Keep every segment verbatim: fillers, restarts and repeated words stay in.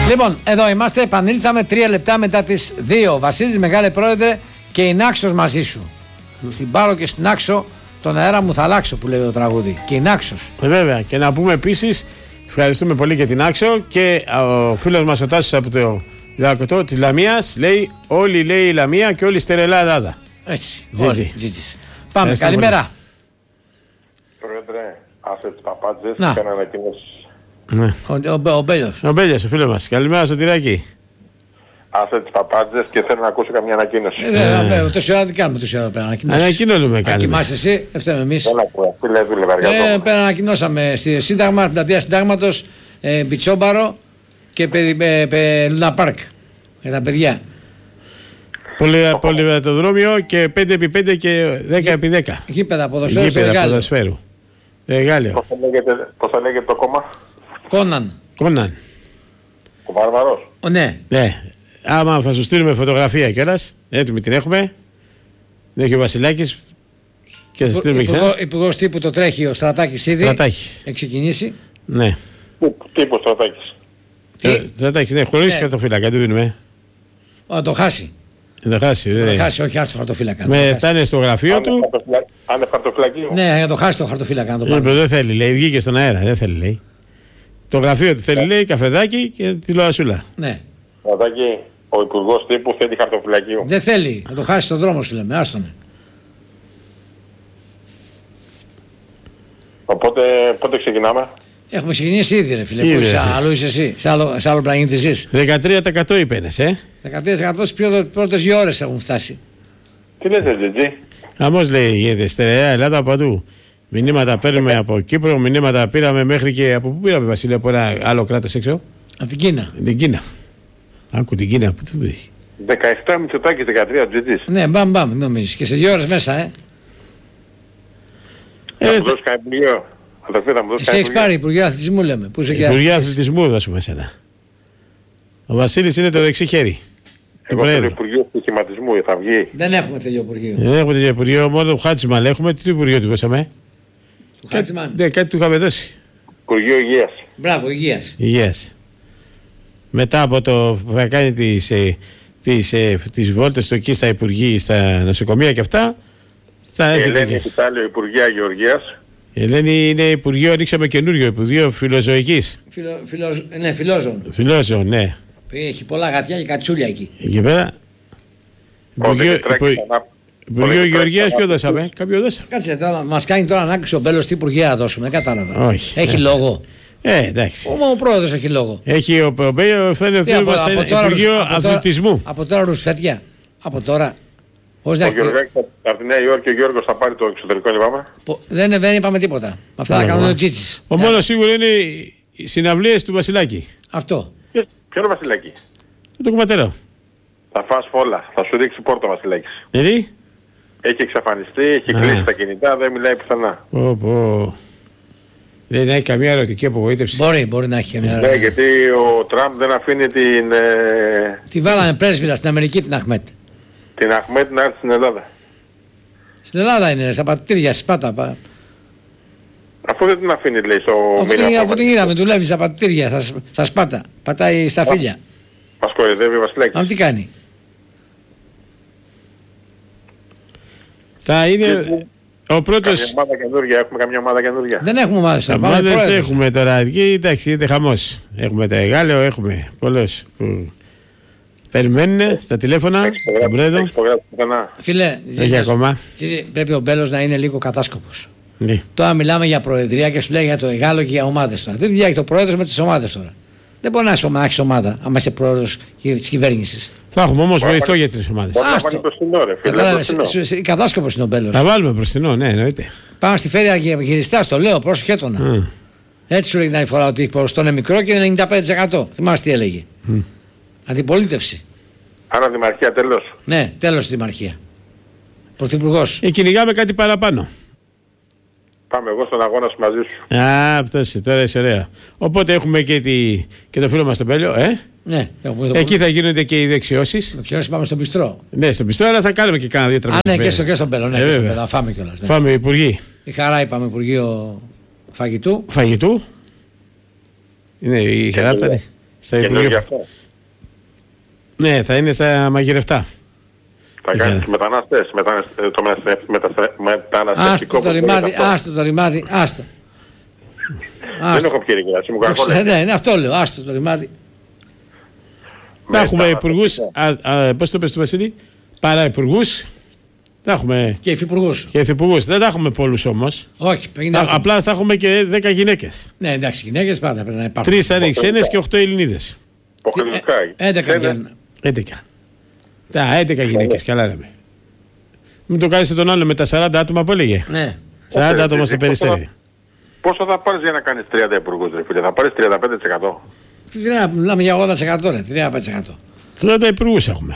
Λοιπόν, εδώ είμαστε, επανήλθαμε τρία λεπτά μετά τις δύο. Βασίλης, μεγάλε πρόεδρε, και η Νάξος μαζί σου. Στην πάρω και στην Άξο, τον αέρα μου θα αλλάξω που λέει το τραγούδι. Και η Νάξος. Ε, βέβαια, και να πούμε επίσης, ευχαριστούμε πολύ και την Άξο και ο φίλος μας ο Τάσος από το Λακωτό της Λαμίας λέει: όλοι λέει η Λαμία και όλη η στερελά Ελλάδα. Έτσι. Τζιτζι. Πάμε, Ευχαριστώ καλημέρα. Πρόεδρε, άσε τις παπάντζες Να. και να ανακοινώσεις. Ναι. Ο, ο, ο Μπέλιος. Ο Μπέλιος, ο φίλος μας. Καλημέρα στο τυράκι. Άσε τις παπάντζες και θέλω να ακούσω καμία ανακοινώση. Ε, βέβαια, βέβαια, τόση ώρα τι κάνουμε, τόση ώρα πέρα ανακοινώσεις. Ανακοινώνουμε Αν κάνουμε. κοιμάσαι εσύ, δεν φταίμε εμείς. Δεν ακούω, τι λέει δούλευε αργά Ε, το. πέρα ανακοινώσαμε στη Σύνταγμα, στην πλατεία Συντάγματος, ε, Μπιτσόμπαρο και πε, πε, πε, Λούνα Πάρκ για τα παιδιά. Πολυβατοδρόμιο και πέντε επί πέντε και δέκα επί δέκα. Γήπεδα ποδοσφαίρου στο Γήπεδα Εγάλιο. ποδοσφαίρου. Εγάλιο. Πώς θα λέγεται, πώς θα λέγεται το κόμμα, Κόναν. Κόναν. ο Βάρβαρος. Ο, ναι. Ναι. Άμα θα σου στείλουμε φωτογραφία κιόλας, έτοιμη την έχουμε. Δεν έχει ο Βασιλάκης. Και θα στείλουμε Υπουργό, ξανά. υπουργός τύπου το τρέχει ο Στρατάκης ήδη. Στρατάκης. Έχει ξεκινήσει. Ναι. Τι είπε ο Στρατάκης. Τι? Ε, Στρατάκης, ναι, χωρίς Ναι. χαρτοφύλακα, δεν δίνουμε. Να το χάσει. Δεν θα χάσει. Να δεν- το χάσει, όχι άστο χαρτοφύλακα. να το Με, χάσει. θα είναι στο γραφείο του. Αν χαρτοφυλακείο. Ναι, για να το χάσει το χαρτοφύλακα να το Λοιπόν, πάρει. δεν θέλει, λέει. Βγήκε στον αέρα. Δεν θέλει, λέει. Το γραφείο του θέλει, λέει, καφεδάκι και τη λοασούλα. Ναι. Στρατάκη, ο υπουργός τύπου θέλει χαρτοφυλακείο. Δεν θέλει να το χάσει στον δρόμο σου λέμε. Άστονε. Οπότε πότε ξεκινάμε. Έχουμε ξεκινήσει ήδη, ρε φίλε. Ήδη, Πού είσαι, ρε. αλλού είσαι εσύ. Σε άλλο, σε άλλο πλανήτη ζεις. δεκατρία τοις εκατό είπενες, ε. δεκατρία τοις εκατό στις πρώτες δύο ώρες έχουν φτάσει. Τι λέτε, Τζιτζί. Αμώς λέει, γίνεται στερεά Ελλάδα παντού. Μηνύματα παίρνουμε από Κύπρο, μηνύματα πήραμε μέχρι και. Από πού πήραμε, Βασίλη, από ένα άλλο κράτος έξω. Από την Κίνα. Την Κίνα. Άκου την Κίνα. Πού το έχει. δεκαεπτά Μητσοτάκης, δεκατρία Τζιτζής. Ναι, μπαμ μπαμ, μην νομίζεις. Και σε δύο ώρες μέσα, ε. Θα Ε, μου δώσει κανένα υπουργείο. Αδερφέ, θα μου δώσει Εσύ κανένα έχεις υπουργείο. πάρει Υπουργείο Αθλητισμού, λέμε. Πού είσαι και Υπουργεία Αθλητισμού, δώσουμε εσένα. Ο Βασίλης είναι το δεξί χέρι. Του Εγώ θέλω Προέδρου. υπουργείο στοιχηματισμού, θα βγει. Δεν έχουμε τέτοιο Υπουργείο. Δεν έχουμε τέτοιο Υπουργείο, μόνο το Χάτσιμαν έχουμε. Τι Υπουργείο του δώσαμε. Του Χάτσιμαν. Ναι, κάτι του είχαμε δώσει. Υπουργείο Υγείας. Μπράβο, υγείας. Υγείας. Μετά από το που θα κάνει τις, ε, τις, ε, τις βόλτες του εκεί στα Υπουργεία, στα νοσοκομεία και αυτά, θα Η έρθει Ελένη τέτοια. Φιτάλιο, Υπουργεία Γεωργίας. Η Ελένη είναι Υπουργείο, ρίξαμε καινούριο Υπουργείο Φιλοζωικής. Φιλο, φιλοζ, ναι, φιλόζων. Φιλόζω, ναι. Έχει πολλά γατιά και κατσούλια εκεί. Εκεί πέρα. Υπουργείο, Δημητράκης, Υπου- ανά- Υπουργείο Δημητράκης, Γεωργίας ποιο ανά- δώσαμε. Κάποιο δώσαμε. Κάτσε τώρα, μας κάνει τώρα ανάγκη ο Μπέλος τι Υπουργεία να δώσουμε. Δεν κατάλαβα. Όχι. Έχει Ε. λόγο. Ε, εντάξει. Ο, ο πρόεδρος έχει λόγο. Έχει ο Πομπέιο, θα είναι Τι, από- θέμα από τώρα Υπουργείο ρους- από τώρα- Αθλητισμού. Από τώρα ρουσφέτια. Από τώρα. Πώς Ο δεν, Γεωργάκης από τη Νέα Υόρκη, ο Γιώργος θα πάρει το εξωτερικό, είπαμε. πο- δεν, δεν είπαμε τίποτα. Αυτά θα Ωραία. κάνουν ο Τσίτσις. Ο Ναι, μόνος σίγουρο είναι οι συναυλίες του Βασιλάκη. Αυτό. Ποιο είναι ο Βασιλάκη. Το κουματερό. Θα φας φόλα, θα σου ρίξει πόρτα ο Βασιλάκης. Δηλαδή. Έχει εξαφανιστεί, έχει Α. κλείσει τα κινητά, δεν μιλάει πουθενά. Πω, πω. Δεν έχει καμία ερωτική απογοήτευση. Μπορεί, μπορεί να έχει και μια. Ναι, γιατί ο Τραμπ δεν αφήνει την, ε, Τη βάλαμε πρέσβυρα στην Αμερική την Αχμέτ. την Αχμέτ να έρθει στην Ελλάδα. Στην Ελλάδα είναι, στα πατήρια, Σπάτα. πα- Αφού δεν την αφήνει, λέει, στο Αφού την, μήνα. αφού την είδαμε, δουλεύει στα πατήρια, στα, στα Σπάτα. Πατάει στα φίλια. Μας κορυδεύει ο Βασιλάκης. Αν τι κάνει. Θα είναι ο Καμιά πρώτος. ομάδα καινούργια, έχουμε καμιά ομάδα καινούργια. Δεν έχουμε ομάδες. θα πάμε Ομάδες πρόεδρος. έχουμε τώρα. Εκεί εντάξει, είναι χαμός. Έχουμε τα Εγάλεο, έχουμε πολλές που περιμένουν στα τηλέφωνα. Έχεις Τον υπογράψει- πρόεδρο. έχεις υπογράψει πουθενά. Φίλε, Όχι ζήτες- ακόμα. ζήτες- πρέπει ο Μπέλος να είναι λίγο κατάσκοπος. Ναι. Τώρα μιλάμε για προεδρία και σου λέει για το Εγάλο και για ομάδες τώρα. Δεν δουλειά έχει το πρόεδρος με τις ομάδες τώρα. Δεν μπορεί να έχει ομάδα, έχεις ομάδα, άμα είσαι πρόεδρος της κυβέρνησης. Θα έχουμε όμως Μπορεί να βοηθό πάρει- για τις ομάδες. Μπορεί να Άστο. βάλει μπροστινό, ρε φίλε. Κατάλαβες, μπροστινό. σε- σε- κατάσκοπος είναι ο Μπέλος. Θα βάλουμε μπροστινό, ναι, εννοείται. Πάμε στη φέρεια και χειριστά, το λέω, πρόσεχε το να. Mm. Έτσι σου λέει την άλλη φορά ότι το ποσοστό είναι μικρό και είναι ενενήντα πέντε τοις εκατό. Θυμάσαι τι έλεγε. Mm. Αντιπολίτευση. Άρα δημαρχία τέλος. Ναι, τέλος τη δημαρχία. Πρωθυπουργός. Ε, κυνηγάμε κάτι παραπάνω. Πάμε εγώ στον αγώνα σου μαζί σου. Α, αυτός τώρα είσαι ωραία. Οπότε έχουμε και, τη, και το φίλο μας τον Πέλιο, ε. Ναι, έχουμε το Εκεί θα γίνονται και οι δεξιώσεις. Το ξέρω, πάμε στον πιστρό. Ναι, στον πιστό, αλλά θα κάνουμε και κάνα δύο Α, τραγούδια. ναι, και στο, και στον Μπέλο. Ναι, Ε, και στον βέβαια. Μπέλο. Να φάμε κιόλας. Ναι. Φάμε υπουργοί Η χαρά είπαμε Υπουργείο Φαγητού. φαγητού. Είναι η χαρά αυτά. Στα Υπουργεία. Ναι, θα είναι στα μαγειρευτά. Θα κάνει τους μετανάστες, το μεταναστευτικό. Άστο το ρημάδι, άστο το ρημάδι, άστο. Δεν έχω πιει γελάση, μου κακόλες. Ναι, ναι, αυτό λέω, άστο το ρημάδι. Θα έχουμε υπουργούς, πώς το πες του Βασίλη, παρά υπουργούς. Θα έχουμε και υφυπουργούς. Και υφυπουργούς. Δεν θα έχουμε πολλούς όμως. Όχι, θα, απλά θα έχουμε και δέκα γυναίκες. Ναι, εντάξει, γυναίκες πάντα πρέπει να υπάρχουν. Τρεις θα είναι ξένες και οκτώ Ελληνίδες. έντεκα βγαίνουν. έντεκα. Τα έντεκα γυναίκες, καλά λέμε. Μην το κάνεις τον άλλο με τα σαράντα άτομα που έλεγε. Ναι. σαράντα άτομα στο Περιστέρι. Πόσο θα πάρεις για να κάνεις τριάντα υπουργούς, ρε φίλε, θα πάρεις τριάντα πέντε τοις εκατό. Μιλάμε για ογδόντα τοις εκατό, ρε, τριάντα πέντε τοις εκατό. τριάντα υπουργούς έχουμε.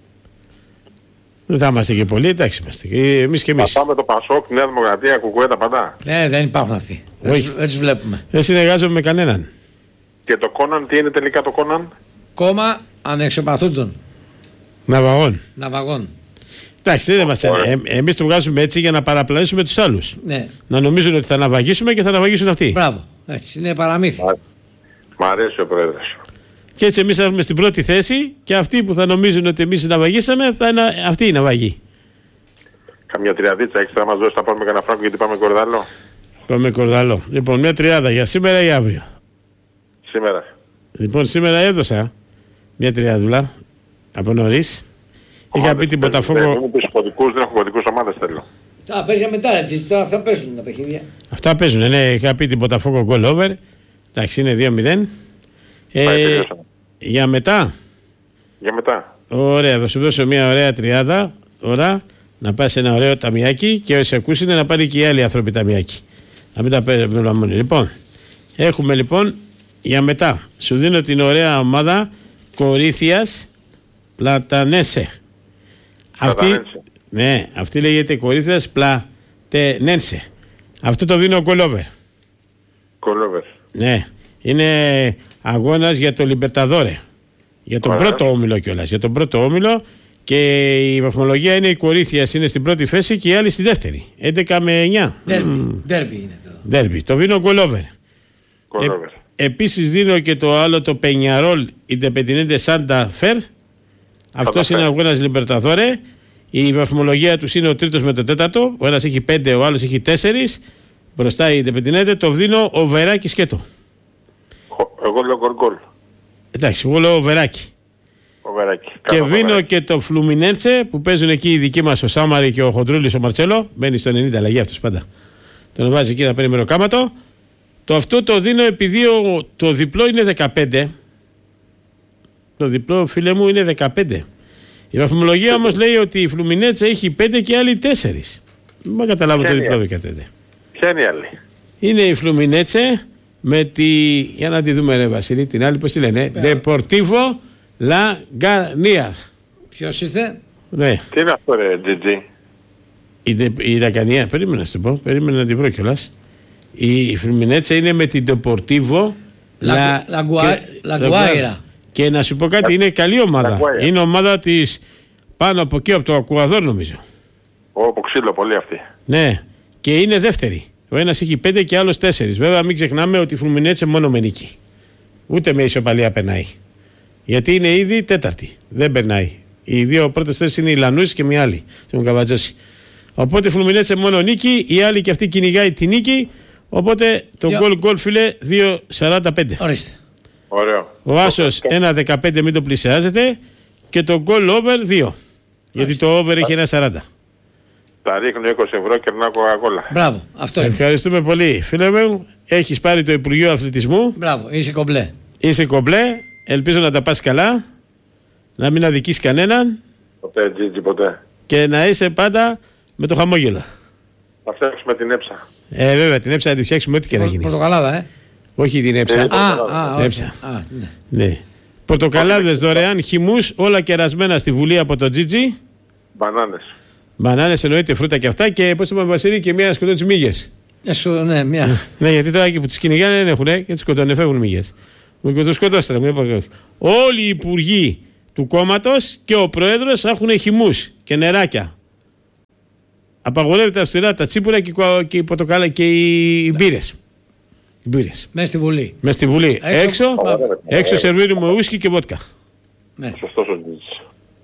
Δεν θα είμαστε και πολλοί, εντάξει είμαστε. Εμείς και εμείς. Θα πάμε το Πασόκ, Νέα Δημοκρατία, Κουκουέ, τα παντά. Ναι, δεν υπάρχουν αυτοί. Δεν τους βλέπουμε. Δεν συνεργάζομαι με κανέναν. Και το Κόναν, τι είναι τελικά το Κόναν? Κόμμα ανεξοπαθούντων. Ναυαγών. Ναυαγών. Εντάξει, δεν είμαστε. Ε, εμείς το βγάζουμε έτσι για να παραπλανήσουμε τους άλλους. Ναι. Να νομίζουν ότι θα ναυαγίσουμε και θα ναυαγίσουν αυτοί. Μπράβο. Έτσι, είναι παραμύθι. Μ' αρέσει ο Πρόεδρος. Και έτσι εμείς θα έχουμε στην πρώτη θέση και αυτοί που θα νομίζουν ότι εμείς ναυαγίσαμε θα είναι αυτοί οι ναυαγοί. Καμιά τριαδίτσα έχεις να μας δώσει, θα πάρουμε κανένα φράγκο γιατί πάμε Κορδαλό. Πάμε Κορδαλό. Λοιπόν, μια τριάδα για σήμερα ή αύριο? Σήμερα. Λοιπόν, σήμερα έδωσα μια τριάδουλα από νωρίς. Είχα πει την Ποταφόκο. Δεν έχω κωδικούς, δεν έχω κωδικούς ομάδες θέλω. Α, παίζει για μετά, έτσι. Τώρα αυτά παίζουν τα παιχνίδια. Αυτά παίζουν, ναι. Είχα πει την Ποταφόκο goal over. Εντάξει, είναι δύο μηδέν. Ε, για μετά. Για μετά. Ωραία, θα σου δώσω μια ωραία τριάδα. Ωραία, να πας σε ένα ωραίο ταμιάκι και όσοι ακούσουν να πάρει και οι άλλοι άνθρωποι ταμιάκι. Να μην τα παίρνουν μόνο. Λοιπόν, έχουμε λοιπόν για μετά. Σου δίνω την ωραία ομάδα Κορίθιας Πλατανέσε. Αυτή, ναι, αυτή λέγεται Κορίθιας Πλατενένσε. Αυτό το δίνω κολόβερ. Κολόβερ. Ναι, είναι αγώνας για το Λιμπερταδόρε. Για τον Ωραία. πρώτο όμιλο κιόλας. Για τον πρώτο όμιλο και η βαθμολογία είναι η Κορίθιας είναι στην πρώτη θέση και η άλλη στη δεύτερη. έντεκα με εννιά. Ντέρμπι. Ντέρμπι είναι το. Ντέρμπι. Το δίνω κολόβερ. Ε, επίσης δίνω και το άλλο το Πενιαρόλ Ιντεπεντινέντε Σάντα Φερ. Αυτός είναι αγώνας Λιμπερταδόρε. Η βαθμολογία τους είναι ο τρίτος με το τέταρτο. Ο ένας έχει πέντε, ο άλλος έχει τέσσερις. Μπροστά η Ιντεπεντινέντε. Το δίνω ο Βεράκη σκέτο. Εγώ λέω γκολ. Εντάξει, εγώ λέω ο Βεράκη. Ο Βεράκη. Και δίνω και το Φλουμινέντσε που παίζουν εκεί οι δικοί μας ο Σάμαρη και ο Χοντρούλης ο Μαρτσέλο. Μπαίνει στο ενενήντα αλλαγή αυτός πάντα. Τον βάζει εκεί να παίρνει μεροκάματο. Το αυτό το δίνω επειδή το διπλό είναι δεκαπέντε. Το διπλό, φίλε μου, είναι δεκαπέντε. Η βαθμολογία όμως λέει ότι η Φλουμινέτσα έχει πέντε και άλλοι τέσσερα. Δεν καταλάβω το διπλό δεκαπέντε. Ποια είναι η άλλη? Είναι η Φλουμινέτσα με τη. Για να τη δούμε, ρε Βασίλη, την άλλη, πώς τη λένε. Deportivo La Garnier. Ποιος ήρθε? Ναι. Τι είναι αυτό, ρε, Τζιτζι? Η, η Λαγκανία, περίμενα να σου πω, περίμενα να την βρω κιόλας. Η Φλουμινέτσα είναι με την Deportivo La Guaira. Και να σου πω κάτι, είναι καλή ομάδα. Είναι ομάδα της πάνω από εκεί, από το Ακουαδόρ νομίζω. Ω, ξύλο πολύ αυτή. Ναι, και είναι δεύτερη. Ο ένας έχει πέντε και άλλος τέσσερις. Βέβαια, μην ξεχνάμε ότι η Φλουμινέτσε μόνο με νίκη. Ούτε με ισοπαλία περνάει. Γιατί είναι ήδη τέταρτη. Δεν περνάει. Οι δύο πρώτες θέσεις είναι η Λανούση και μια άλλη. Στον Καβατζόση. Οπότε η Φλουμινέτσε μόνο νίκη. Η άλλη και αυτή κυνηγάει τη νίκη. Οπότε το γκολ γκολ φίλε δύο σαράντα πέντε. Ορίστε. Ωραίο. Ο Άσος ένα δεκαπέντε, μην το πλησιάζετε. Και το γκολ over δύο. Γιατί το over έχει ένα σαράντα. Τα ρίχνω είκοσι ευρώ και να κοκακόλα. Μπράβο, αυτό είναι. Ευχαριστούμε πολύ. Φίλε μου, έχεις πάρει το Υπουργείο Αθλητισμού. Μπράβο, είσαι κομπλέ. Είσαι κομπλέ. Ελπίζω να τα πας καλά. Να μην αδικείς κανέναν. Ποτέ, Τζίτζι, ποτέ. Και να είσαι πάντα με το χαμόγελο. Θα φτιάξουμε την έψα. Ε, βέβαια, την έψα να τη φτιάξουμε ό,τι και να γίνει. Πορτοκαλάδα, ε. Όχι την έψα. Ε, α, α, έψα. Α, ναι. Ναι. Πορτοκαλάδες δωρεάν, χυμούς, όλα κερασμένα στη Βουλή από το Τζίτζι. Μπανάνες. Μπανάνες εννοείται, φρούτα και αυτά. Και πώς είπαμε, Βασίλη, και μία σκοτώνει τις μύγες. Έσου, ναι, μία. Ναι, γιατί τώρα και που τις κυνηγάνε δεν έχουν, και τις σκοτώνουν, φεύγουν μύγες. Μου το σκοτώστερα. Όλοι οι υπουργοί του κόμματος και ο πρόεδρος έχουν χυμούς και νεράκια. Απαγορεύεται αυστηρά τα τσίπουρα και οι πορτοκάλα και οι μπύρες. Μπύρες. Μέσα στη Βουλή. Μέσα στη Βουλή. Έξω, Έξω, Ωραία, έξω ωραία. σερβίρουμε ουίσκι και βότκα. Ναι. Σωστός ο Τζίτζης.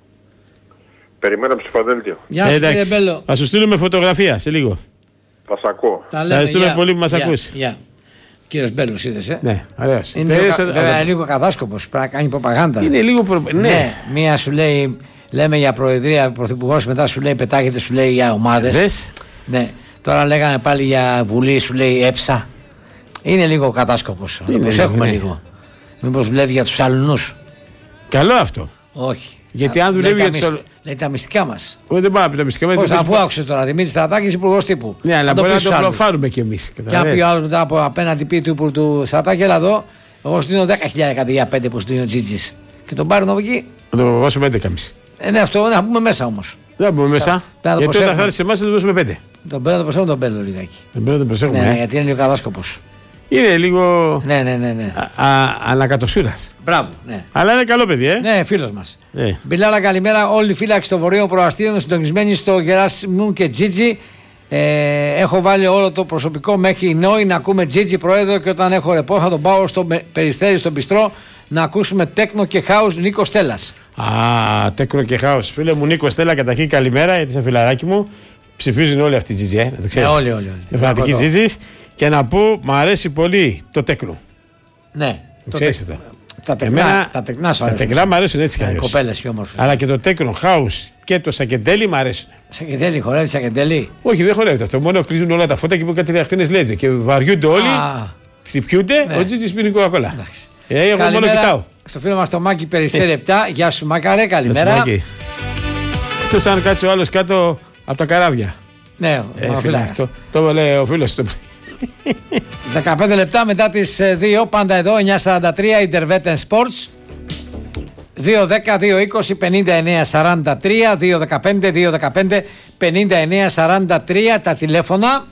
Περιμένω ψηφοδέλτιο. Γεια σου, κύριε Μπέλο. Θα σου στείλουμε φωτογραφία σε λίγο. Θα σ' ακούω. Τα ευχαριστούμε γεια. πολύ που μας Γεια. ακούς. Γεια. Κύριος Μπέλος είδες, ε. Ναι, ωραίος. Είναι Πες, λίγο, κα- α- βέβαια, α- είναι λίγο κατάσκοπος. Πρέπει να κάνει προπαγάνδα. Είναι λίγο προ... ναι. Ναι, μία σου λέει, λέμε για προεδρία, πρωθυπουργός, μετά σου λέει πετάγεται, σου λέει για ομάδες. Δες. Ναι, τώρα λέγανε πάλι για Βουλή, σου λέει έψα. Είναι λίγο κατάσκοπος. Να το Είναι προσέχουμε λίγο, ναι. λίγο. Μήπως δουλεύει για τους αλλουνούς. Καλό αυτό. Όχι. Γιατί Α, αν δουλεύει λέει για τα τους μυσ- αλλο- Λέει τα μυστικά μας. Όχι, δεν πάμε να πει τα μυστικά μας, Πώς, δεν αφού θα- άκουσε τώρα Δημήτρης Στρατάκης, υπουργός τύπου. Ναι, αλλά Να μπορεί πει να στους το άλλους. προφάρουμε κι εμείς. Και αν πει ο άλλος μετά από απέναντι πει του υπουργού του Στρατάκη, έλα εδώ, εγώ σου δίνω δέκα χιλιάδες κατά για πέντε που σου δίνει ο Τζίτζης. Και τον πάρουν από εκεί. Να το δώσουμε έντεκα εμείς. Ε, ναι, αυτό να πούμε μέσα όμως. Δεν μπούμε μέσα. πρέπει να το Γιατί όταν προσέχουμε. θα έρθει σε εμάς θα του δώσουμε πέντε. Τον παίρνω, τον προσέχω τον παίρνω λιγάκι. Δεν πρέπει να το προσέχουμε. Ναι, ναι, ε. γιατί είναι λίγο κατάσκοπος. Είναι λίγο Ναι, ναι, ναι. ναι. α- α- ανακατοσούρας. Μπράβο, ναι. Αλλά είναι καλό παιδί, ε. Ναι, φίλος μας. Ναι. Μπιλάρα, καλημέρα. Όλοι οι φύλακοι των Βορείων Προαστίων συντονισμένοι στο Γεράσιμου και Τζίτζι. Ε, έχω βάλει όλο το προσωπικό μέχρι νόη να ακούμε Τζίτζι πρόεδρο και όταν έχω ρεπό θα τον πάω στο με- Περιστέρι στον Πιστρό να ακούσουμε τέκνο και χάους Νίκο Στέλλας. Α, τέκνο και χάος. Φίλε μου Νίκο Στέλλα, καταρχήν καλημέρα, γιατί είσαι φιλαράκι μου. Ψηφίζουν όλοι αυτοί οι Τζίτζι, ε, να το ξέρεις. Ναι, όλοι, όλοι, όλοι. Είναι φανατικοί Εγώ το- Τζίτζις. Και να πω, μου αρέσει πολύ το τέκνο. Ναι, Το ξέρεις τεκ- αυτό. Τα τεκνά, Εμένα- τα τεκνά σου Τα αρέσουν. τεκνά μου αρέσουν έτσι κι Ναι, αλλιώς. κοπέλες πιο όμορφες. Αλλά και το τέκνο, χάους και το σακεντέλι μου αρέσουν. Σακεντέλη, χορεύει Σακεντέλη. Όχι, δεν χορεύεται αυτό. Μόνο κλείζουν όλα τα φώτα και που κάτι αχτίνες λέτε. Και βαριούνται όλοι, Α, χτυπιούνται, Ναι. ο Τζίτζις πίνει κοκακόλα. εντάξει. Ε, εγώ μόνο Καλημέρα κοιτάω. στο φίλο μας το Μάκη Περιστέρι επτά. Γεια σου Μάκαρε, καλημέρα. Εκτός αν κάτσει ο άλλος κάτω από τα καράβια. Ναι, Ε, ο φίλε, Μαφυλάκας. αυτό το λέει ο φίλος του. δεκαπέντε λεπτά μετά τις ε, δύο, πάντα εδώ, εννιά σαράντα τρία, Interveten Sports. δύο δέκα δύο είκοσι πενήντα εννέα σαράντα τρία, δύο δεκαπέντε δύο δεκαπέντε πενήντα εννέα σαράντα τρία τα τηλέφωνα.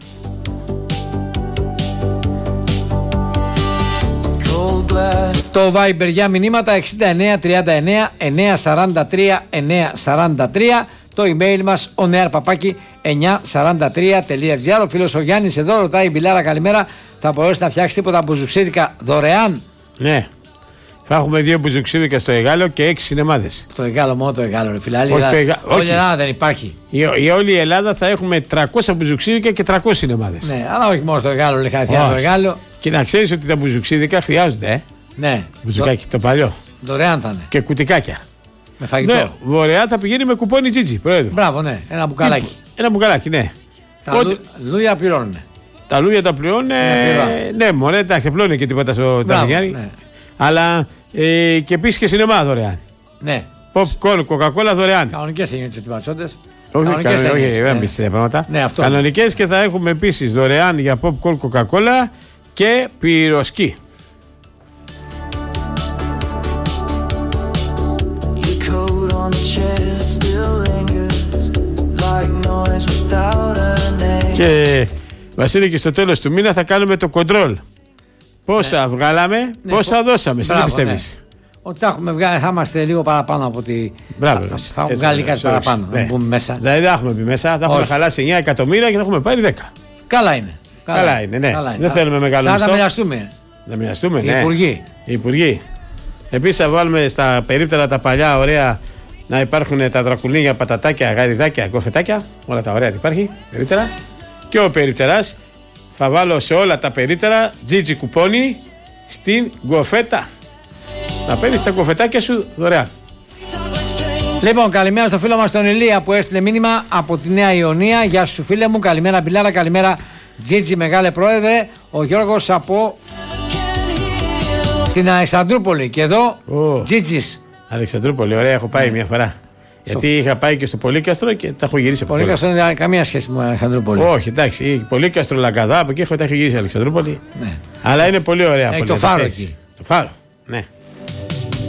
Το Viber για μηνύματα εξήντα εννέα τριάντα εννέα εννέα σαράντα τρία εννέα σαράντα τρία. Το email μας onearpapaki εννιά σαράντα τρία τελεία gr. Ο φίλος ο Γιάννης εδώ ρωτάει, Μπιλάρα καλημέρα, θα μπορέσει να φτιάξει τίποτα μπουζουξίδικα δωρεάν? Ναι. Θα έχουμε δύο μπουζουξίδικα στο Εγάλο και έξι σινεμάδες. Το Εγάλο, μόνο το Εγάλο ρε φιλάλη. Όχι, το Εγα- Όλη η όχι. Ελλάδα δεν υπάρχει. Η, η όλη η Ελλάδα θα έχουμε τριακόσια μπουζουξίδικα και τριακόσιες σινεμάδες. Ναι, αλλά όχι μόνο το Εγάλο, λέει χαρακτήρα το Όχι. Εγάλο. Και να ξέρεις ότι τα μπουζουξίδικα χρειάζονται, ε. Ναι, Μπουζουκάκι, το παλιό. δω- δωρεάν θα είναι. Και κουτικάκια. Με φαγητό. Ναι, δωρεάν θα πηγαίνει με κουπόνι Τζίτζι, πρόεδρο. Μπράβο, ναι, ένα μπουκαλάκι. Ένα μπουκαλάκι, ναι. Τα Ό,τι- λου- λούια πληρώνουν. Τα λούια τα πληρώνουν. Ναι, Ναι, μωρέ, εντάξει, δεν πληρώνει και τίποτα στο Μπράβο, Ταβιάνι. ναι. Αλλά ε, και επίση και σινεμά δωρεάν. Ναι, Popcorn, Coca-Cola δωρεάν. κανονικές είναι οι τιματσόντες. Όχι, Κανονικές κανονι- όχι, έννοιες, δεν ναι. μπει σε πράγματα. Ναι, αυτό. Κανονικές και θα έχουμε επίση δωρεάν για popcorn, Coca-Cola και πυροσκή. Your coat on the chair still lingers like noise without a name. Και Βασίλη, και στο τέλος του μήνα θα κάνουμε το control. Πόσα βγάλαμε, Ναι, πόσα πο- δώσαμε. Εσύ τι Μπράβο, πιστεύεις? ναι. Ότι θα έχουμε βγάλει, θα είμαστε λίγο παραπάνω από ότι. Μπράβο. θα, εσύ. θα έχουμε Έτσι, βγάλει έτσι, κάτι έτσι. παραπάνω. Ναι. Να μπούμε μέσα. Δηλαδή δεν έχουμε μπει μέσα, θα έχουμε Όχι. χαλάσει εννιά εκατομμύρια και θα έχουμε πάρει δέκα. Καλά είναι. Καλά είναι, ναι. Δεν Θα- θέλουμε μεγάλο Θα τα μισθό. μοιραστούμε. Να μοιραστούμε, Οι ναι. υπουργοί. Οι υπουργοί. Επίσης θα βάλουμε στα περίπτερα τα παλιά ωραία να υπάρχουν τα δρακουλίνια, πατατάκια, γαριδάκια, κοφετάκια. Όλα τα ωραία υπάρχει. Περίπτερα. Και ο περίπτερας θα βάλω σε όλα τα περίπτερα τζίτζι κουπόνι στην γκοφέτα. Να παίρνεις τα γκοφετάκια σου δωρεάν. Λοιπόν, καλημέρα στο φίλο μας τον Ηλία που έστειλε μήνυμα από τη Νέα Ιωνία. Γεια σου φίλε μου, καλημέρα Μπιλάρα, καλημέρα Τζίτζι μεγάλε πρόεδρε. Ο Γιώργος από την Αλεξανδρούπολη και εδώ Ω. Τζίτζις. Αλεξανδρούπολη, ωραία, έχω πάει μια φορά. Γιατί είχα πάει και στο Πολύκαστρο και τα έχω γυρίσει από Πολύ πολλά. καλό, δεν έχει καμία σχέση με Αλεξανδρούπολη. Όχι, εντάξει, Πολύκαστρο, Λαγκαδά, από εκεί έχω τα έχω γυρίσει Αλεξανδρούπολη. Ναι. Αλλά είναι πολύ ωραία. Έχει πολύ, το θα φάρο ξέρεις. εκεί. Το φάρο, ναι.